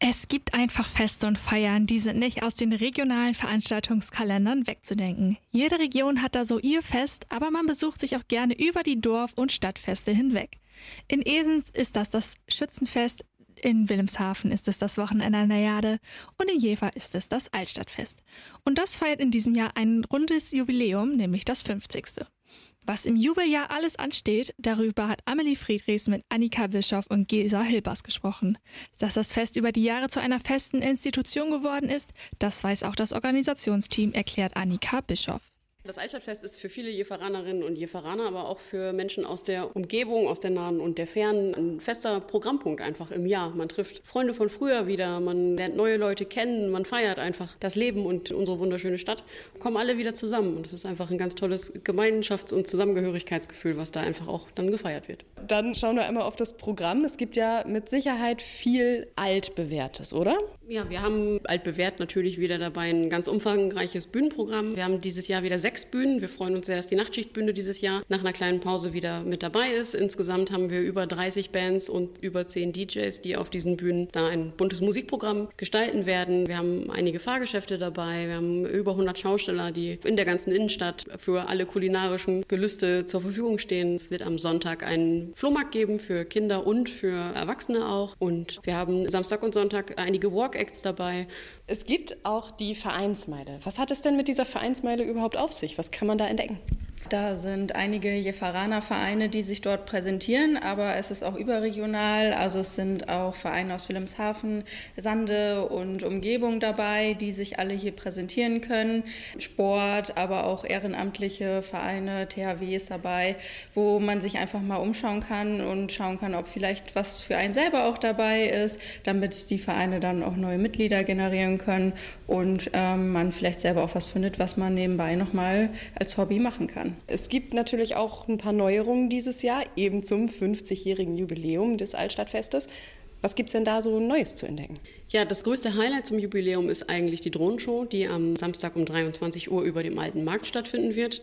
Es gibt einfach Feste und Feiern, die sind nicht aus den regionalen Veranstaltungskalendern wegzudenken. Jede Region hat da so ihr Fest, aber man besucht sich auch gerne über die Dorf- und Stadtfeste hinweg. In Esens ist das Schützenfest, in Wilhelmshaven ist es das Wochenende an der Jade und in Jever ist es das Altstadtfest. Und das feiert in diesem Jahr ein rundes Jubiläum, nämlich das 50. Was im Jubeljahr alles ansteht, darüber hat Amelie Friedrichs mit Annika Bischoff und Gesa Hilbers gesprochen. Dass das Fest über die Jahre zu einer festen Institution geworden ist, das weiß auch das Organisationsteam, erklärt Annika Bischoff. Das Altstadtfest ist für viele Jeveranerinnen und Jeveraner, aber auch für Menschen aus der Umgebung, aus der Nahen und der Fernen ein fester Programmpunkt einfach im Jahr. Man trifft Freunde von früher wieder, man lernt neue Leute kennen, man feiert einfach das Leben und unsere wunderschöne Stadt. Kommen alle wieder zusammen und es ist einfach ein ganz tolles Gemeinschafts- und Zusammengehörigkeitsgefühl, was da einfach auch dann gefeiert wird. Dann schauen wir einmal auf das Programm. Es gibt ja mit Sicherheit viel Altbewährtes, oder? Ja, wir haben altbewährt natürlich wieder dabei ein ganz umfangreiches Bühnenprogramm. Wir haben dieses Jahr wieder 6 Bühnen. Wir freuen uns sehr, dass die Nachtschichtbühne dieses Jahr nach einer kleinen Pause wieder mit dabei ist. Insgesamt haben wir über 30 Bands und über 10 DJs, die auf diesen Bühnen da ein buntes Musikprogramm gestalten werden. Wir haben einige Fahrgeschäfte dabei. Wir haben über 100 Schausteller, die in der ganzen Innenstadt für alle kulinarischen Gelüste zur Verfügung stehen. Es wird am Sonntag einen Flohmarkt geben für Kinder und für Erwachsene auch. Und wir haben Samstag und Sonntag einige Walk-Acts dabei. Es gibt auch die Vereinsmeile. Was hat es denn mit dieser Vereinsmeile überhaupt auf sich? Was kann man da entdecken? Da sind einige Jeveraner-Vereine, die sich dort präsentieren, aber es ist auch überregional. Also es sind auch Vereine aus Wilhelmshaven, Sande und Umgebung dabei, die sich alle hier präsentieren können. Sport, aber auch ehrenamtliche Vereine, THW ist dabei, wo man sich einfach mal umschauen kann und schauen kann, ob vielleicht was für einen selber auch dabei ist, damit die Vereine dann auch neue Mitglieder generieren können und man vielleicht selber auch was findet, was man nebenbei nochmal als Hobby machen kann. Es gibt natürlich auch ein paar Neuerungen dieses Jahr, eben zum 50-jährigen Jubiläum des Altstadtfestes. Was gibt es denn da so Neues zu entdecken? Ja, das größte Highlight zum Jubiläum ist eigentlich die Drohnenshow, die am Samstag um 23 Uhr über dem Alten Markt stattfinden wird.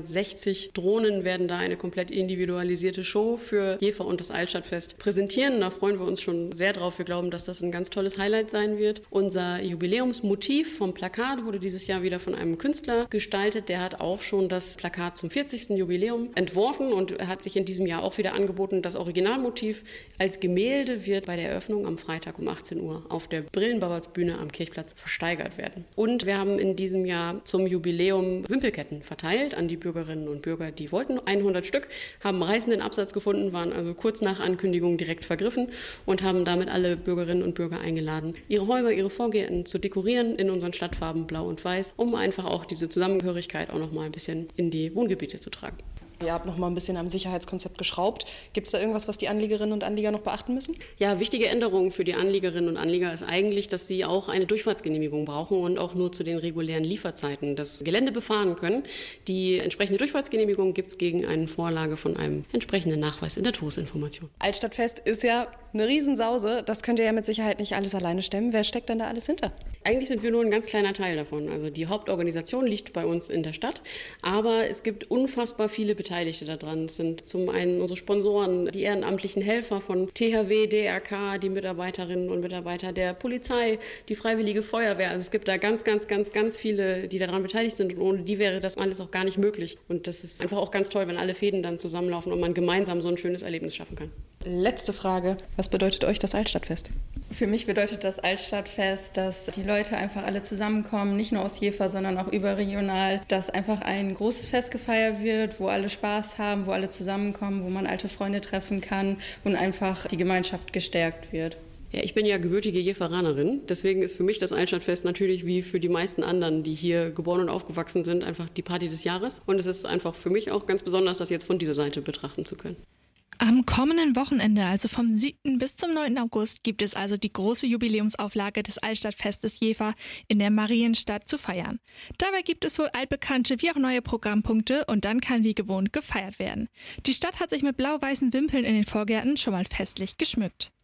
360 Drohnen werden da eine komplett individualisierte Show für Jever und das Altstadtfest präsentieren. Da freuen wir uns schon sehr drauf. Wir glauben, dass das ein ganz tolles Highlight sein wird. Unser Jubiläumsmotiv vom Plakat wurde dieses Jahr wieder von einem Künstler gestaltet. Der hat auch schon das Plakat zum 40. Jubiläum entworfen und hat sich in diesem Jahr auch wieder angeboten. Das Originalmotiv als Gemälde wird bei der Eröffnung am Freitag um 18 Uhr auf der Brillenbauersbühne am Kirchplatz versteigert werden. Und wir haben in diesem Jahr zum Jubiläum Wimpelketten verteilt an die Bürgerinnen und Bürger, die wollten. 100 Stück, haben reißenden Absatz gefunden, waren also kurz nach Ankündigung direkt vergriffen und haben damit alle Bürgerinnen und Bürger eingeladen, ihre Häuser, ihre Vorgärten zu dekorieren in unseren Stadtfarben Blau und Weiß, um einfach auch diese Zusammengehörigkeit auch noch mal ein bisschen in die Wohngebiete zu tragen. Ihr habt noch mal ein bisschen am Sicherheitskonzept geschraubt. Gibt es da irgendwas, was die Anliegerinnen und Anlieger noch beachten müssen? Ja, wichtige Änderungen für die Anliegerinnen und Anlieger ist eigentlich, dass sie auch eine Durchfahrtsgenehmigung brauchen und auch nur zu den regulären Lieferzeiten das Gelände befahren können. Die entsprechende Durchfahrtsgenehmigung gibt es gegen eine Vorlage von einem entsprechenden Nachweis in der TOS-Information. Altstadtfest ist ja eine Riesensause. Das könnt ihr ja mit Sicherheit nicht alles alleine stemmen. Wer steckt denn da alles hinter? Eigentlich sind wir nur ein ganz kleiner Teil davon. Also die Hauptorganisation liegt bei uns in der Stadt, aber es gibt unfassbar viele Beteiligte daran. Es sind zum einen unsere Sponsoren, die ehrenamtlichen Helfer von THW, DRK, die Mitarbeiterinnen und Mitarbeiter der Polizei, die Freiwillige Feuerwehr. Also es gibt da ganz viele, die daran beteiligt sind und ohne die wäre das alles auch gar nicht möglich. Und das ist einfach auch ganz toll, wenn alle Fäden dann zusammenlaufen und man gemeinsam so ein schönes Erlebnis schaffen kann. Letzte Frage. Was bedeutet euch das Altstadtfest? Für mich bedeutet das Altstadtfest, dass die Leute einfach alle zusammenkommen, nicht nur aus Jever, sondern auch überregional, dass einfach ein großes Fest gefeiert wird, wo alle Spaß haben, wo alle zusammenkommen, wo man alte Freunde treffen kann und einfach die Gemeinschaft gestärkt wird. Ja, ich bin ja gebürtige Jeveranerin, deswegen ist für mich das Altstadtfest natürlich wie für die meisten anderen, die hier geboren und aufgewachsen sind, einfach die Party des Jahres. Und es ist einfach für mich auch ganz besonders, das jetzt von dieser Seite betrachten zu können. Am kommenden Wochenende, also vom 7. bis zum 9. August, gibt es also die große Jubiläumsauflage des Altstadtfestes Jever in der Marienstadt zu feiern. Dabei gibt es wohl altbekannte wie auch neue Programmpunkte und dann kann wie gewohnt gefeiert werden. Die Stadt hat sich mit blau-weißen Wimpeln in den Vorgärten schon mal festlich geschmückt.